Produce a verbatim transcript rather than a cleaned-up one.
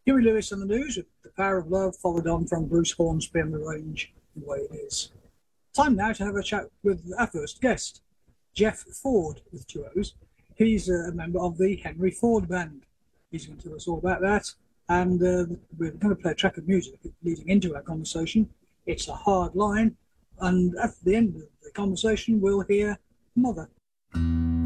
Huey Lewis and the News with The Power of Love, followed on from Bruce Hornsby and The Range, the way it is. Time now to have a chat with our first guest, Jeff Ford with Duos. He's a member of the Henry Ford Band. He's going to tell us all about that, and uh, we're going to play a track of music leading into our conversation. It's A Hard Line, and at the end of the conversation, we'll hear Mother.